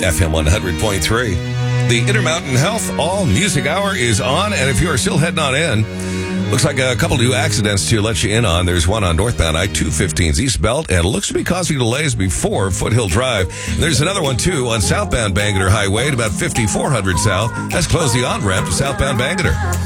FM 100.3. The Intermountain Health All Music Hour is on, and if you are still heading on in, looks like a couple new accidents to let you in on. There's one on northbound I-215's eastbound, and it looks to be causing delays before Foothill Drive. There's another one, too, on southbound Bangerter Highway at about 5400 South. That's closed the on-ramp to southbound Bangerter.